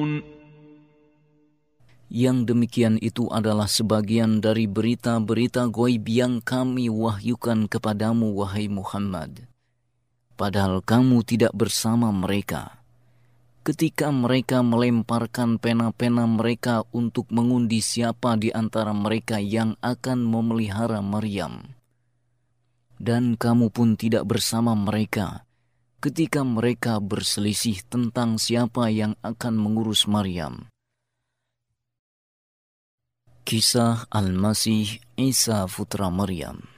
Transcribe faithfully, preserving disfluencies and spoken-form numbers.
Yang demikian itu adalah sebagian dari berita-berita ghaib yang kami wahyukan kepadamu, wahai Muhammad. Padahal kamu tidak bersama mereka ketika mereka melemparkan pena-pena mereka untuk mengundi siapa di antara mereka yang akan memelihara Maryam. Dan kamu pun tidak bersama mereka ketika mereka berselisih tentang siapa yang akan mengurus Maryam. Kisah Al-Masih Isa putra Maryam.